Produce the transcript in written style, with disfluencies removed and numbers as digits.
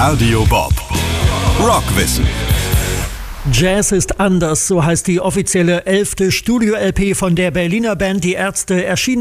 Radio Bob. Rockwissen. Jazz ist anders, so heißt die offizielle 11. Studio-LP von der Berliner Band Die Ärzte, erschienen